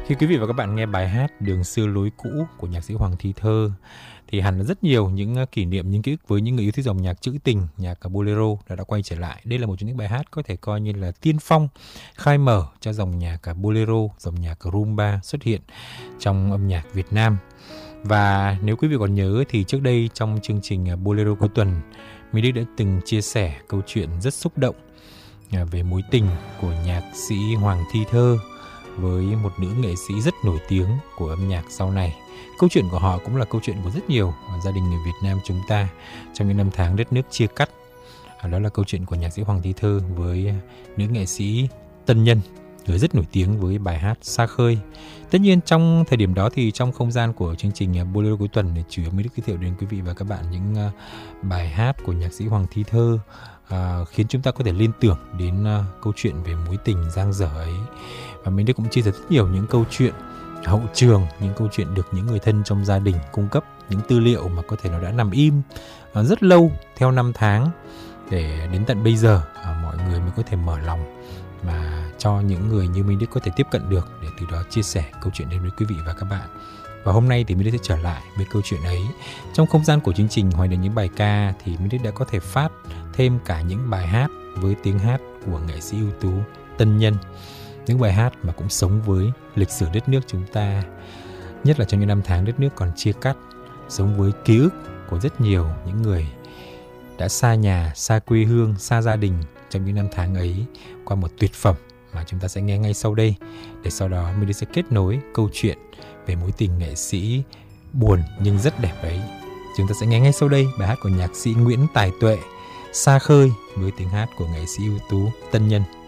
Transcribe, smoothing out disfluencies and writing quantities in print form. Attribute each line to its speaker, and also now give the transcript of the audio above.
Speaker 1: Khi quý vị và các bạn nghe bài hát Đường xưa lối cũ của nhạc sĩ Hoàng Thi Thơ thì hẳn là rất nhiều những kỷ niệm, những ký ức với những người yêu thích dòng nhạc trữ tình, nhạc bolero đã quay trở lại. Đây là một trong những bài hát có thể coi như là tiên phong, khai mở cho dòng nhạc bolero, dòng nhạc rumba xuất hiện trong âm nhạc Việt Nam. Và nếu quý vị còn nhớ thì trước đây trong chương trình Bolero cuối tuần, Minh Đức đã từng chia sẻ câu chuyện rất xúc động về mối tình của nhạc sĩ Hoàng Thi Thơ với một nữ nghệ sĩ rất nổi tiếng của âm nhạc sau này. Câu chuyện của họ cũng là câu chuyện của rất nhiều gia đình người Việt Nam chúng ta trong những năm tháng đất nước chia cắt. Đó là câu chuyện của nhạc sĩ Hoàng Thi Thơ với nữ nghệ sĩ Tân Nhân, người rất nổi tiếng với bài hát Xa Khơi. Tất nhiên trong thời điểm đó thì trong không gian của chương trình Bolero cuối tuần thì chủ yếu mới được giới thiệu đến quý vị và các bạn những bài hát của nhạc sĩ Hoàng Thi Thơ khiến chúng ta có thể liên tưởng đến câu chuyện về mối tình dang dở ấy. Và mình cũng chia sẻ rất nhiều những câu chuyện hậu trường, những câu chuyện được những người thân trong gia đình cung cấp, những tư liệu mà có thể nó đã nằm im rất lâu theo năm tháng, để đến tận bây giờ mọi người mới có thể mở lòng mà cho những người như Minh Đức có thể tiếp cận được, để từ đó chia sẻ câu chuyện đến với quý vị và các bạn. Và hôm nay thì Minh Đức sẽ trở lại với câu chuyện ấy. Trong không gian của chương trình Hoài Niệm những bài ca thì Minh Đức đã có thể phát thêm cả những bài hát với tiếng hát của nghệ sĩ ưu tú Tân Nhân. Những bài hát mà cũng sống với lịch sử đất nước chúng ta, nhất là trong những năm tháng đất nước còn chia cắt, sống với ký ức của rất nhiều những người đã xa nhà, xa quê hương, xa gia đình trong những năm tháng ấy, qua một tuyệt phẩm mà chúng ta sẽ nghe ngay sau đây. Để sau đó mình sẽ kết nối câu chuyện về mối tình nghệ sĩ buồn nhưng rất đẹp ấy. Chúng ta sẽ nghe ngay sau đây bài hát của nhạc sĩ Nguyễn Tài Tuệ, Xa Khơi, với tiếng hát của nghệ sĩ ưu tú Tân Nhân.